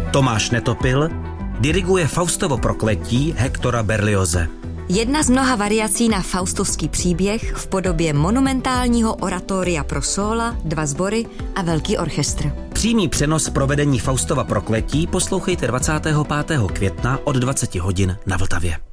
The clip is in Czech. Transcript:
Tomáš Netopil diriguje Faustovo prokletí Hektora Berlioze. Jedna z mnoha variací na faustovský příběh v podobě monumentálního oratoria pro sóla, 2 sbory a velký orchestr. Přímý přenos provedení Faustova prokletí poslouchejte 25. května od 20 hodin na Vltavě.